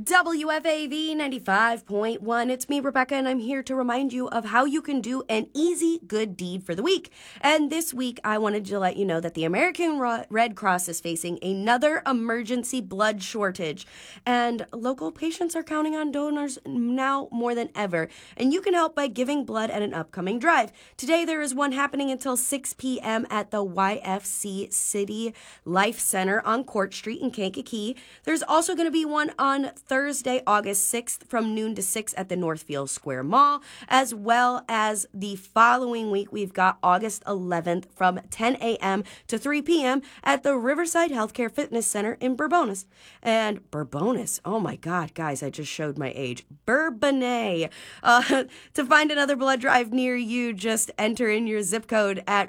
WFAV 95.1. It's me, Rebecca, and I'm here to remind you of how you can do an easy good deed for the week. And this week, I wanted to let you know that the American Red Cross is facing another emergency blood shortage. And local patients are counting on donors now more than ever. And you can help by giving blood at an upcoming drive. Today, there is one happening until 6 p.m. at the YFC City Life Center on Court Street in Kankakee. There's also going to be one on Thursday, August 6th from noon to 6 at the Northfield Square Mall, as well as the following week, we've got August 11th from 10 a.m. to 3 p.m. at the Riverside Healthcare Fitness Center in Bourbonnais. And Bourbonnais, oh my God, guys, I just showed my age. Bourbonnais. To find another blood drive near you, just enter in your zip code at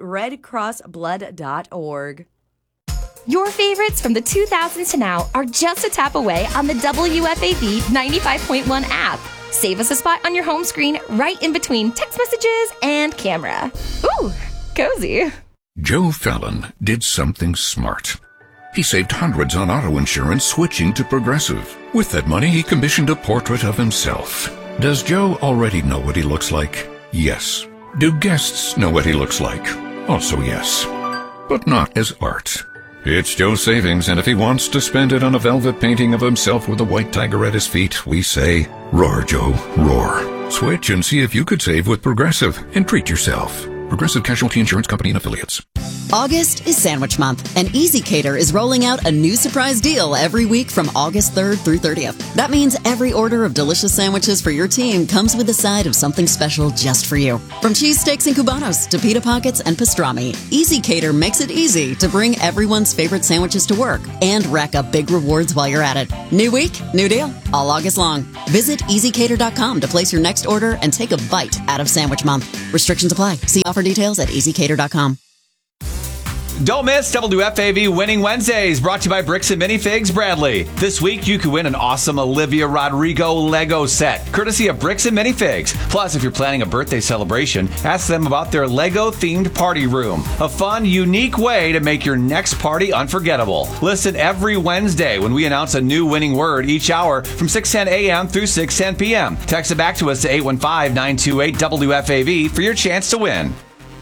redcrossblood.org. Your favorites from the 2000s to now are just a tap away on the WFAV 95.1 app. Save us a spot on your home screen right in between text messages and camera. Ooh, cozy. Joe Fallon did something smart. He saved hundreds on auto insurance switching to Progressive. With that money, he commissioned a portrait of himself. Does Joe already know what he looks like? Yes. Do guests know what he looks like? Also yes. But not as art. It's Joe's savings, and if he wants to spend it on a velvet painting of himself with a white tiger at his feet, we say, roar, Joe, roar. Switch and see if you could save with Progressive and treat yourself. Progressive Casualty Insurance Company and Affiliates. August is Sandwich Month, and Easy Cater is rolling out a new surprise deal every week from August 3rd through 30th. That means every order of delicious sandwiches for your team comes with a side of something special just for you. From cheesesteaks and cubanos to pita pockets and pastrami, Easy Cater makes it easy to bring everyone's favorite sandwiches to work and rack up big rewards while you're at it. New week, new deal, all August long. Visit easycater.com to place your next order and take a bite out of Sandwich Month. Restrictions apply. See offer details at easycater.com. Don't miss WFAV Winning Wednesdays, brought to you by Bricks and Minifigs Bradley. This week, you could win an awesome Olivia Rodrigo Lego set, courtesy of Bricks and Minifigs. Plus, if you're planning a birthday celebration, ask them about their Lego-themed party room. A fun, unique way to make your next party unforgettable. Listen every Wednesday when we announce a new winning word each hour from 6:10 a.m. through 6:10 p.m. Text it back to us to 815-928-WFAV for your chance to win.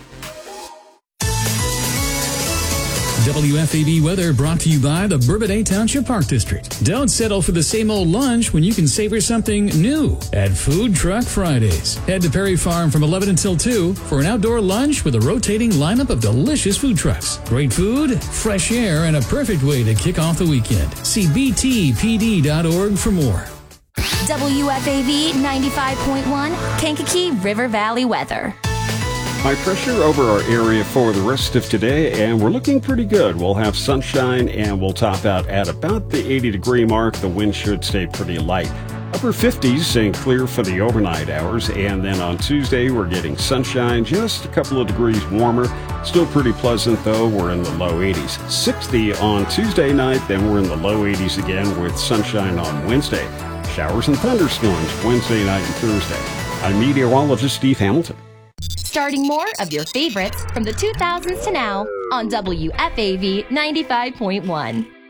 WFAV weather brought to you by the Bourbonnais Township Park District. Don't settle for the same old lunch when you can savor something new at Food Truck Fridays. Head to Perry Farm from 11 until 2 for an outdoor lunch with a rotating lineup of delicious food trucks. Great food, fresh air, and a perfect way to kick off the weekend. See btpd.org for more. WFAV 95.1 Kankakee River Valley weather. High pressure over our area for the rest of today, and we're looking pretty good. We'll have sunshine, and we'll top out at about the 80-degree mark. The wind should stay pretty light. Upper 50s and clear for the overnight hours, and then on Tuesday, we're getting sunshine, just a couple of degrees warmer. Still pretty pleasant, though. We're in the low 80s. 60 on Tuesday night, then we're in the low 80s again with sunshine on Wednesday. Showers and thunderstorms Wednesday night and Thursday. I'm meteorologist Steve Hamilton. Starting more of your favorites from the 2000s to now on WFAV 95.1.